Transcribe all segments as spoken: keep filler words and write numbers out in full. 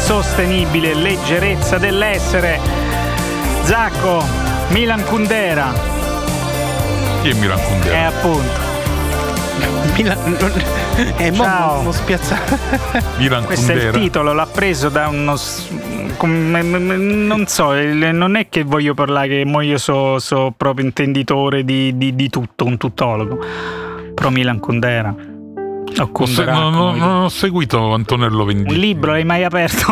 insostenibile leggerezza dell'essere. Zacco, Milan Kundera. Chi è Milan Kundera? Eh, appunto. Milan, non, eh, Ciao. mo spiazzato. Milan Questo Kundera. è il titolo, l'ha preso da uno come, non so, non è che voglio parlare che mo io so, so proprio intenditore di, di, di tutto, un tuttologo. Però Milan Kundera. O Kundera, non, non, come- non ho seguito Antonello Venditti. un libro l'hai mai aperto?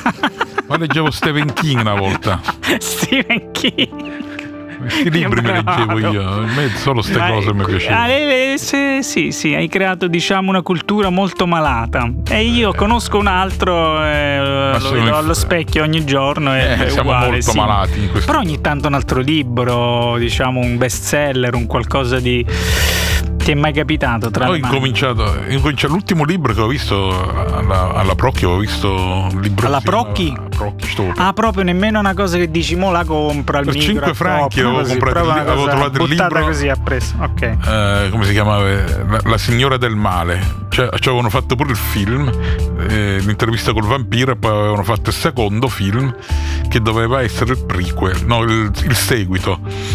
Ma leggevo Stephen King una volta. Stephen King. Questi libri me leggevo io. A me solo ste Ma- cose mi piacevano. Ah, eh, eh, sì, sì, sì, hai creato diciamo una cultura molto malata. E io conosco un altro, eh, lo sono vedo inf- allo specchio ogni giorno e Eh, è siamo uguale, molto sì. malati in questo. Però ogni tanto un altro libro, diciamo un bestseller, un qualcosa di... Ti è mai capitato tra Ho le mani? incominciato, incominciato l'ultimo libro che ho visto alla, alla Procchi, ho visto un libro Alla che si chiama- Procchi? Procchi, sto- Ah, proprio nemmeno una cosa che dici mo la compro al Per micro, cinque a franchi top, avevo così, comprato il proprio li- una avevo cosa trovato il buttata libro. così appresso. Ok. eh, come si chiamava? La, la signora del male. Cioè, ci avevano fatto pure il film, eh, l'intervista col vampiro, e poi avevano fatto il secondo film che doveva essere il prequel, no, il, il seguito.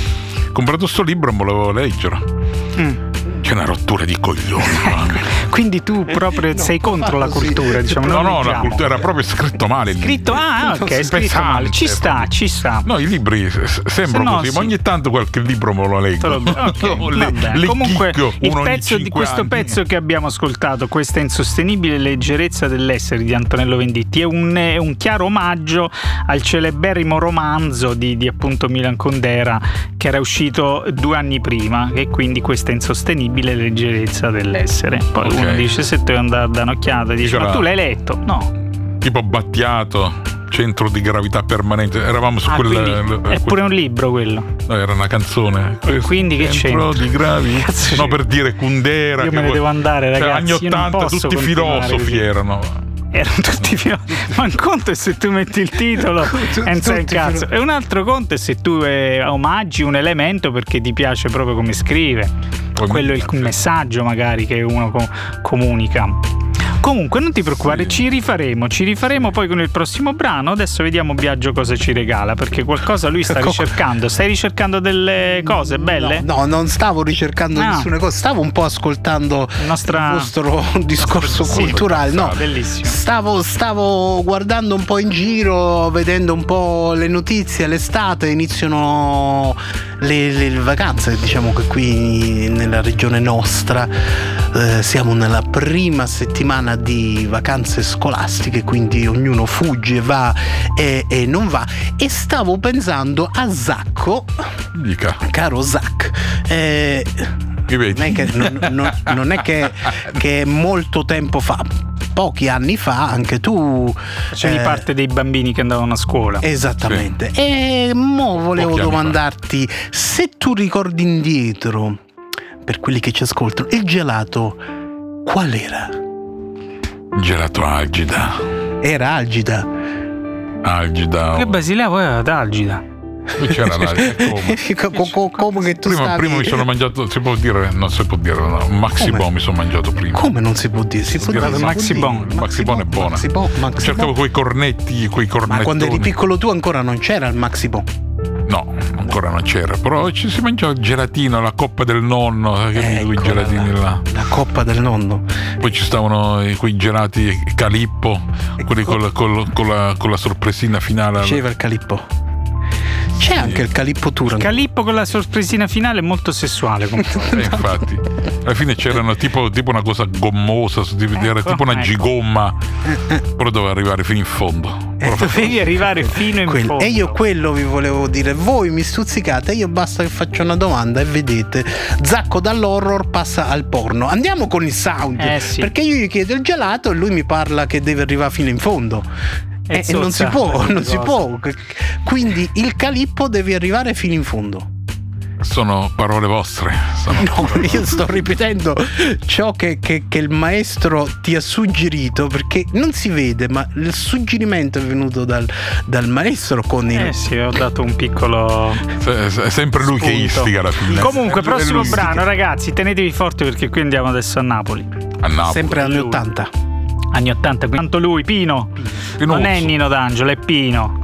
Ho comprato sto libro e volevo leggere. Mm. C'è una rottura di coglioni. guarda. Quindi tu proprio sei contro la così. cultura, diciamo. No, non no, la leggiamo. cultura era proprio scritto male. il Scritto, libro. ah, ok, Pesante, scritto male. Ci sta, proprio. ci sta. No, i libri s- sembrano Se no, così, sì. ma ogni tanto qualche libro me lo leggo. Te lo- ok, Le- va bene. le Comunque chicco, il uno ogni pezzo di cinque questo anni. pezzo che abbiamo ascoltato, questa insostenibile leggerezza dell'essere di Antonello Venditti, è un, è un chiaro omaggio al celeberrimo romanzo di, di appunto Milan Kundera che era uscito due anni prima, e quindi questa insostenibile leggerezza dell'essere. Poi Ok. uno dice, se tu andare a dare un'occhiata, dice, Dicola- ma tu l'hai letto? No. Tipo Battiato, centro di gravità permanente. Eravamo su Ah, quel. quindi l- è quel- pure un libro quello. No, era una canzone. E quindi che Centro c'entra? di gravi. Cazzo No, c'è? per dire Kundera. Io che me ne vuoi- devo andare, Cioè, ragazzi. anni io non ottanta, posso tutti continuare filosofi così. erano. Erano tutti filosofi. Ma un conto è se tu metti il titolo e non sai un tutti cazzo. E un altro conto è se tu eh, omaggi un elemento perché ti piace proprio come scrive. Poi Quello è mi- il messaggio magari che uno co- comunica. Comunque non ti preoccupare, Sì. ci rifaremo, ci rifaremo poi con il prossimo brano. Adesso vediamo Biagio cosa ci regala, perché qualcosa lui sta Co- ricercando. Stai ricercando delle cose belle? No, no, non stavo ricercando No. nessuna cosa, stavo un po' ascoltando Il nostra- il vostro discorso Sì, culturale. No, bellissimo. Stavo, stavo guardando un po' in giro, vedendo un po' le notizie. L'estate iniziano le, le vacanze, diciamo che qui nella regione nostra eh, siamo nella prima settimana di vacanze scolastiche, quindi ognuno fugge, va e, e non va. E stavo pensando a Zacco, Dica, caro Zac. Eh, mi vedi? non è che, non, non- non è che, che molto tempo fa, pochi anni fa, anche tu Facevi eh, parte dei bambini che andavano a scuola. esattamente. E mo volevo Pochi anni domandarti se tu ricordi indietro, per quelli che ci ascoltano, il gelato qual era? Gelato Algida. Era Algida. Algida. Che Basilea poi era d'Algida. Qui c'era la. Come? Co- co- Come che tu Prima, stavi... prima mi sono mangiato, si può dire, non si può dire, no, un Maxi Come? Bon mi sono mangiato prima. Come non si può dire? Si può Gelato dire, si Maxi può Bon. dire. Il Maxi Bon è buona. Maxi Bon, Maxi Cercavo Bon. quei cornetti, quei cornettoni. Ma quando eri piccolo tu ancora non c'era il Maxi Bon. No, ancora non c'era. Però ci si mangiava il gelatino, la coppa del nonno, sai che quei Eccola gelatini là. La coppa del nonno. Poi ci stavano i- quei gelati Calippo, quelli Ecco. col- col- con, la, con la sorpresina finale. Diceva il Calippo. C'è anche il Calippo Tour. Calippo con la sorpresina finale è molto sessuale comunque. Eh, infatti, alla fine c'erano tipo, tipo una cosa gommosa, tipo- era Ecco, tipo una ecco. gigomma, però doveva arrivare fino in fondo. Dovevi arrivare fino in Quello- fondo. E io quello vi volevo dire. Voi mi stuzzicate, io basta che faccio una domanda e vedete. Zacco dall'horror passa al porno. Andiamo con il sound. Eh, sì. Perché io gli chiedo il gelato e lui mi parla che deve arrivare fino in fondo. E E, e non si zozza, può, questa non si cosa. può. Quindi il Calippo deve arrivare fino in fondo. Sono parole vostre. Sono No, io sto ripetendo ciò che, che- che il maestro ti ha suggerito, perché non si vede, ma il suggerimento è venuto dal, dal maestro con il... Eh sì, ho dato un piccolo. È è sempre lui che Spunto. istiga alla fine. Comunque, È prossimo lui. brano, ragazzi, tenetevi forti perché qui andiamo adesso a Napoli. A Napoli. sempre anni lui. ottanta. Anni ottanta, tanto lui, Pino. Pinozzo. Non è Nino D'Angelo, è Pino.